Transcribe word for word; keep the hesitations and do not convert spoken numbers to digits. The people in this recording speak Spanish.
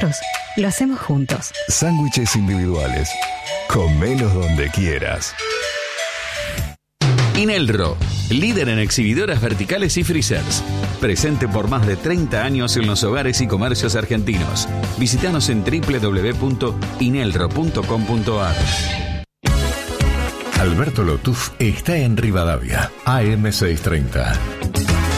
nosotros lo hacemos juntos. Sándwiches individuales. Comelos donde quieras. Inelro, líder en exhibidoras verticales y freezers. Presente por más de treinta años en los hogares y comercios argentinos. Visítanos en doble u doble u doble u punto inelro punto com punto a r. Alberto Lotuf está en Rivadavia, A M seiscientos treinta.